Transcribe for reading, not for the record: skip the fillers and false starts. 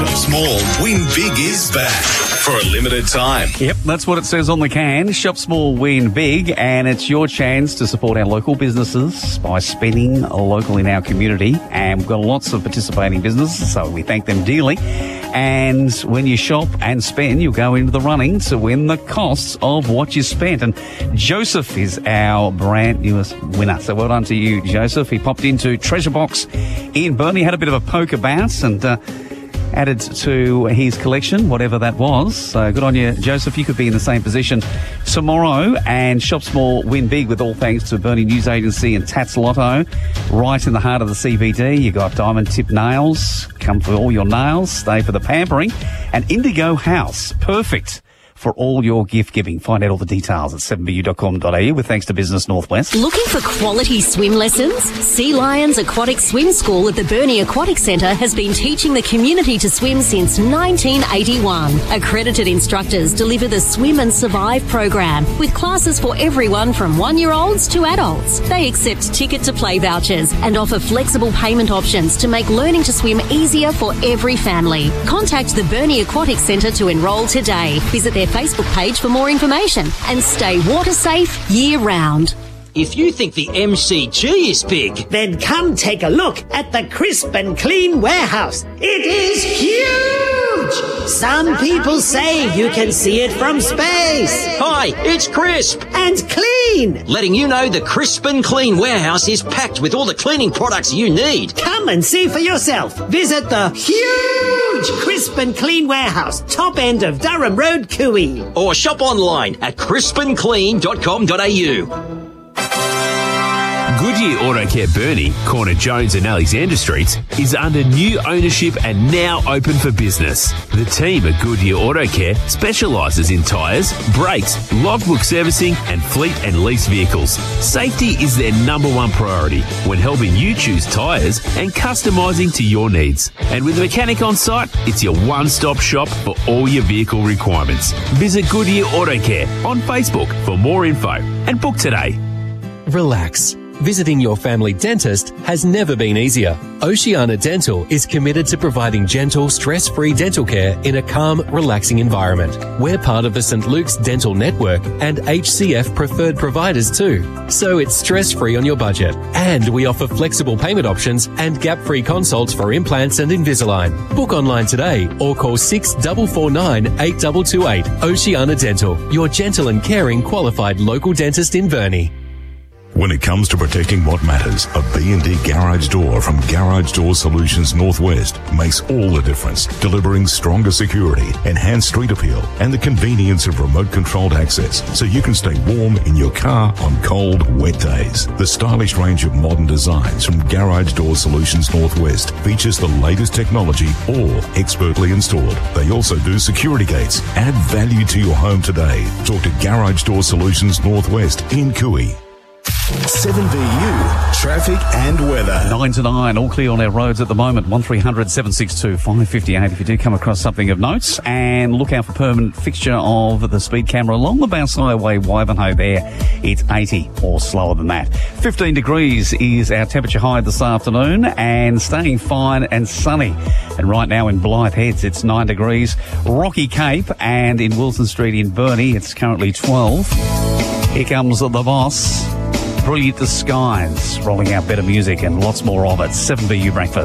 Shop Small, Win Big is back for a limited time. Yep, that's what it says on the can. Shop Small, Win Big, and it's your chance to support our local businesses by spending local in our community. And we've got lots of participating businesses, so we thank them dearly. And when you shop and spend, you'll go into the running to win the costs of what you spent. And Joseph is our brand newest winner. So well done to you, Joseph. He popped into Treasure Box in Burnie, had a bit of a poke about and added to his collection, whatever that was. So good on you, Joseph. You could be in the same position tomorrow and shop small, win big with all thanks to Burnie News Agency and Tats Lotto. Right in the heart of the CBD, you got Diamond Tip Nails. Come for all your nails, stay for the pampering. And Indigo House, perfect for all your gift giving. Find out all the details at 7bu.com.au with thanks to Business Northwest. Looking for quality swim lessons? Sea Lions Aquatic Swim School at the Burnie Aquatic Centre has been teaching the community to swim since 1981. Accredited instructors deliver the Swim and Survive program with classes for everyone from 1-year-olds to adults. They accept ticket to play vouchers and offer flexible payment options to make learning to swim easier for every family. Contact the Burnie Aquatic Centre to enrol today. Visit their Facebook page for more information and stay water safe year round. If you think the MCG is big, then come take a look at the Crisp and Clean warehouse. It is huge! Some people say you can see it from space. Hi, it's Crisp and Clean, letting you know the Crisp and Clean warehouse is packed with all the cleaning products you need. Come and see for yourself. Visit the huge Crisp and Clean warehouse, top end of Durham Road, Cooey. Or shop online at crispandclean.com.au. Goodyear Auto Care Burnie, corner Jones and Alexander Streets, is under new ownership and now open for business. The team at Goodyear Auto Care specialises in tyres, brakes, logbook servicing and fleet and lease vehicles. Safety is their number one priority when helping you choose tyres and customising to your needs. And with a mechanic on site, it's your one-stop shop for all your vehicle requirements. Visit Goodyear Auto Care on Facebook for more info and book today. Relax. Visiting your family dentist has never been easier. Oceania Dental is committed to providing gentle, stress-free dental care in a calm, relaxing environment. We're part of the St. Luke's Dental Network and HCF preferred providers too, so it's stress-free on your budget. And we offer flexible payment options and gap-free consults for implants and Invisalign. Book online today or call 6449 8228. Oceania Dental, your gentle and caring qualified local dentist in Burnie. When it comes to protecting what matters, a B&D garage door from Garage Door Solutions Northwest makes all the difference, delivering stronger security, enhanced street appeal, and the convenience of remote-controlled access so you can stay warm in your car on cold, wet days. The stylish range of modern designs from Garage Door Solutions Northwest features the latest technology, all expertly installed. They also do security gates. Add value to your home today. Talk to Garage Door Solutions Northwest in Cooey. 7BU, traffic and weather. 9 to 9, all clear on our roads at the moment. 1300 762 558 if you do come across something of note. And look out for permanent fixture of the speed camera along the Bass Highway, Wivenhoe there. It's 80 or slower than that. 15 degrees is our temperature high this afternoon and staying fine and sunny. And right now in Blythe Heads, it's 9 degrees. Rocky Cape and in Wilson Street in Burnie, it's currently 12. Here comes the boss. Brilliant the Skies, rolling out better music and lots more of it. 7BU Breakfast.